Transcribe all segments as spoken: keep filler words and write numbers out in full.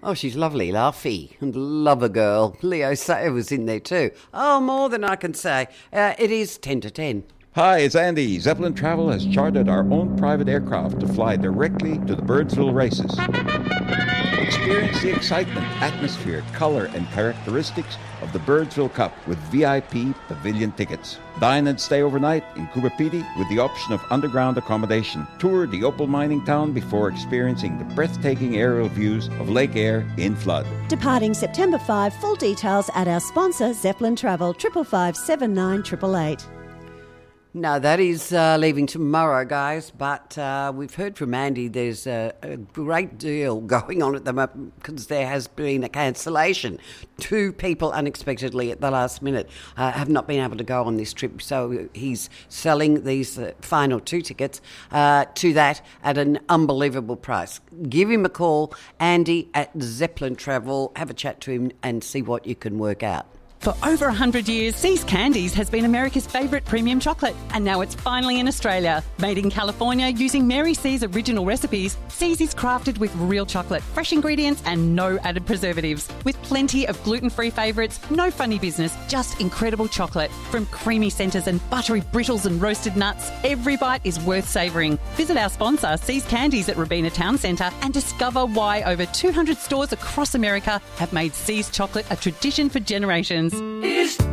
Oh, she's lovely, Laufey, and love a girl. Leo Sayer was in there too. Oh, more than I can say. Uh, it is ten to ten. Hi, it's Andy. Zeppelin Travel has chartered our own private aircraft to fly directly to the Birdsville races. Experience the excitement, atmosphere, colour and characteristics of the Birdsville Cup with V I P pavilion tickets. Dine and stay overnight in Coober Pedy with the option of underground accommodation. Tour the opal mining town before experiencing the breathtaking aerial views of Lake Eyre in flood. Departing September fifth, full details at our sponsor Zeppelin Travel, triple five seven nine eight eight eight. No, that is uh, leaving tomorrow, guys, but uh, we've heard from Andy there's a, a great deal going on at the moment because there has been a cancellation. Two people unexpectedly at the last minute uh, have not been able to go on this trip, so he's selling these uh, final two tickets uh, to that at an unbelievable price. Give him a call, Andy at Zeppelin Travel, have a chat to him and see what you can work out. For over one hundred years, See's Candies has been America's favourite premium chocolate, and now it's finally in Australia. Made in California using Mary C's original recipes, See's is crafted with real chocolate, fresh ingredients and no added preservatives. With plenty of gluten-free favourites, no funny business, just incredible chocolate. From creamy centres and buttery brittles and roasted nuts, every bite is worth savouring. Visit our sponsor, See's Candies at Robina Town Centre, and discover why over two hundred stores across America have made See's chocolate a tradition for generations. And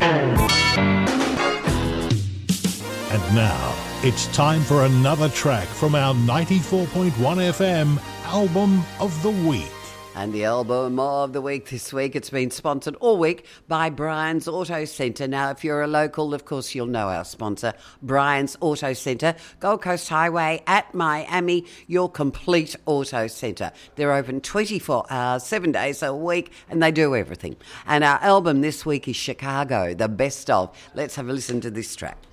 now, it's time for another track from our ninety-four point one F M Album of the Week. And the album of the week this week, it's been sponsored all week by Brian's Auto Centre. Now, if you're a local, of course, you'll know our sponsor, Brian's Auto Centre, Gold Coast Highway at Miami, your complete auto centre. They're open twenty-four hours, seven days a week, and they do everything. And our album this week is Chicago, the best of. Let's have a listen to this track.